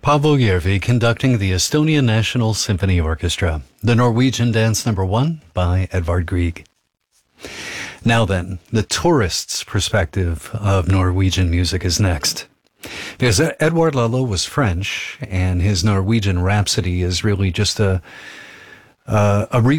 Paavo Järvi conducting the Estonian National Symphony Orchestra, the Norwegian Dance Number 1 by Edvard Grieg. Now then, the tourist's perspective of Norwegian music is next. Because Edouard Lalo was French, and his Norwegian Rhapsody is really just a